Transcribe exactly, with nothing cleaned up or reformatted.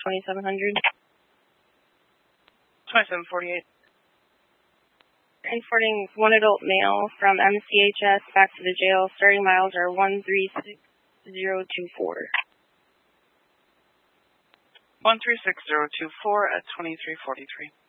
twenty-seven hundred. twenty-seven forty-eight. Transporting one adult male from M C H S back to the jail. Starting miles are one three six zero two four. one three six zero two four at twenty-three forty-three.